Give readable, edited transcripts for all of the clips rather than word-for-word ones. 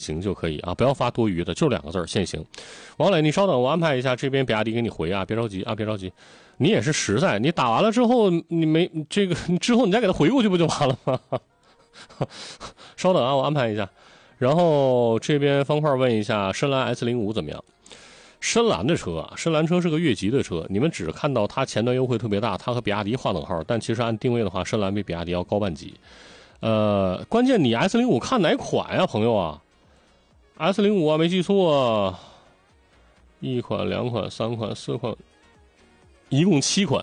行就可以啊，不要发多余的，就2个字限行。王磊，你稍等，我安排一下这边比亚迪给你回啊，别着急啊，别着急。你也是实在，你打完了之后你没这个之后你再给他回过去不就完了吗？稍等啊，我安排一下。然后这边方块问一下深蓝 S05 怎么样？深蓝的车啊，深蓝车是个越级的车，你们只看到它前端优惠特别大，它和比亚迪划等号，但其实按定位的话，深蓝比比亚迪要高半级。关键你 S05 看哪款呀，朋友啊 ？S05 啊，没记错，1款、2款、3款、4款，一共7款。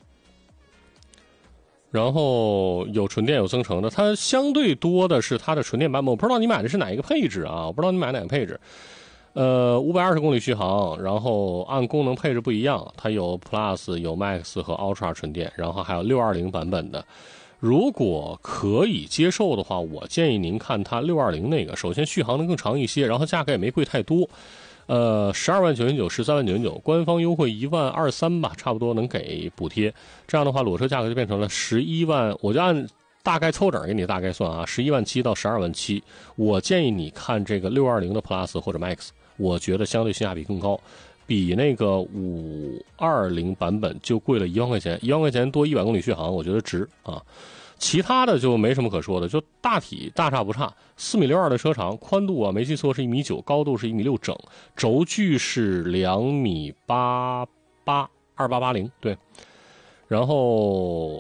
然后有纯电有增程的，它相对多的是它的纯电版本。我不知道你买的是哪一个配置啊？我不知道你买哪个配置。520公里续航，然后按功能配置不一样，它有 Plus、有 Max 和 Ultra 纯电，然后还有620版本的。如果可以接受的话，我建议您看它620那个，首先续航能更长一些，然后价格也没贵太多。12.999万、13.999万，官方优惠1.23万吧，差不多能给补贴。这样的话，裸车价格就变成了11万，我就按大概凑整给你大概算啊，11.7万到12.7万。我建议你看这个620的 Plus 或者 Max， 我觉得相对性价比更高，比那个520版本就贵了1万块钱，1万块钱多100公里续航，我觉得值啊。其他的就没什么可说的，就大体大差不差，4.62米的车长，宽度啊没记错是1.9米，高度是1.6米整，轴距是2.88米，2880，对。然后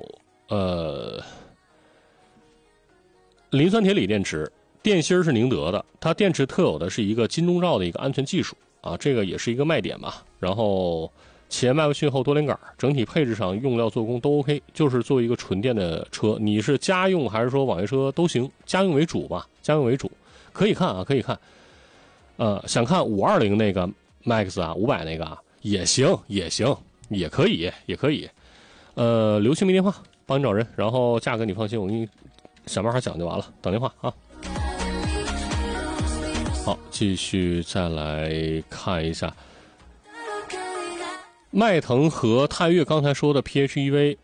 磷酸铁锂电池，电芯是宁德的，它电池特有的是一个金钟罩的一个安全技术啊，这个也是一个卖点吧。然后前麦弗逊后多连杆，整体配置上用料做工都 OK， 就是做一个纯电的车，你是家用还是说网约车都行，家用为主吧，家用为主，可以看啊，可以看。想看520那个 Max 啊，500那个啊，也行，也行，也可以，也可以。留姓名电话，帮你找人，然后价格你放心，我给你想办法讲就完了，等电话啊。好，继续再来看一下。迈腾和探岳刚才说的 PHEV，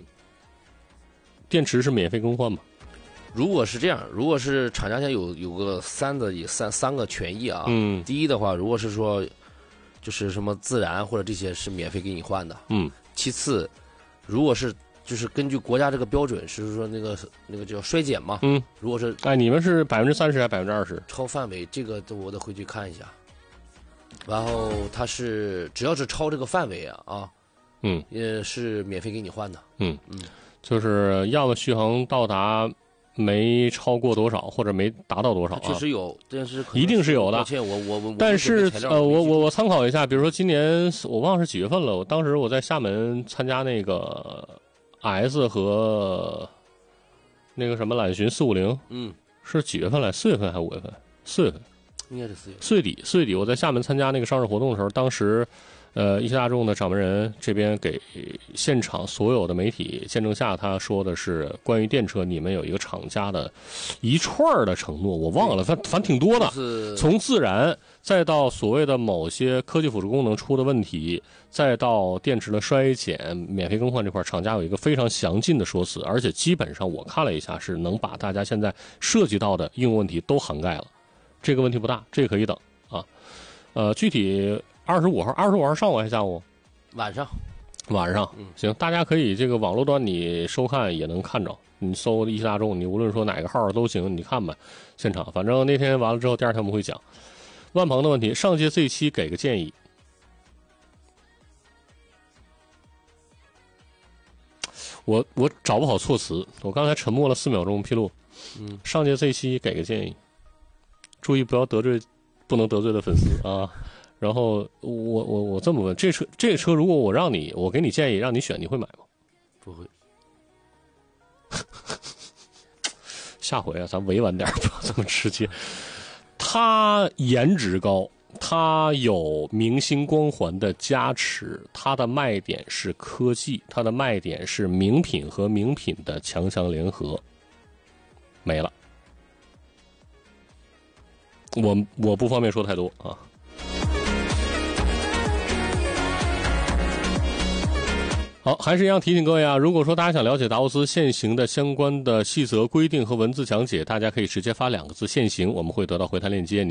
电池是免费更换吗？ 如果是这样，如果是厂家现在有个三个权益啊，第一的话，如果是说就是什么自燃或者这些是免费给你换的，其次，如果是就是根据国家这个标准，是说那个叫衰减嘛，如果是你们是30%还是20%？ 超范围，这个我得回去看一下。然后它是只要是超这个范围啊，也是免费给你换的， 就是要么续航到达没超过多少，或者没达到多少啊？ 确实有，但是一定是有的。 抱歉，我但是我参考一下，比如说今年我忘了是几月份了，当时我在厦门参加那个 S 和那个什么揽巡450，是几月份来？4月份还是5月份？4月份。 应该是4月。 4月底，我在厦门参加那个上市活动的时候，当时，一汽大众的掌门人这边给现场所有的媒体见证下，他说的是关于电车，你们有一个厂家的一串的承诺，我忘了，反正挺多的，从自燃，再到所谓的某些科技辅助功能出的问题，再到电池的衰减、免费更换这块，厂家有一个非常详尽的说辞，而且基本上我看了一下，是能把大家现在涉及到的应用问题都涵盖了。这个问题不大，这个可以等啊。具体25号上午还是下午？ 晚上。 行，大家可以这个网络端你收看也能看着，你搜一汽大众，你无论说哪个号都行，你看吧，现场。反正那天完了之后，第二天我们会讲万鹏的问题。上届 Z7 给个建议，我找不好措辞，我刚才沉默了4秒钟披露。上届 Z7 给个建议。注意不要不能得罪的粉丝啊！然后我这么问，这个车如果我给你建议让你选，你会买吗？ 不会。 下回啊，咱委婉点，不要这么直接。它颜值高，它有明星光环的加持，它的卖点是科技，它的卖点是名品和名品的强强联合。没了。我不方便说太多啊。好，还是一样提醒各位啊，如果说大家想了解达沃斯现行的相关的细则规定和文字讲解，大家可以直接发2个字“现行”，我们会得到回弹链接。